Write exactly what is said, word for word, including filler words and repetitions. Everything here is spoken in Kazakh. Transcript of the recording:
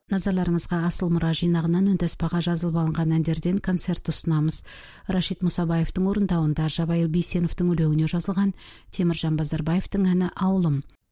Назарларыңызга Асыл мура жыйнагынан үнтаспага жазылып алынган әндерден концерт ұсынамыз. Рашид Мусабаевдың орындауында Жабайыл Бейсеновдың өлөгүнө жазылган, Темиржан Базарбаевдың әні «Ауылым».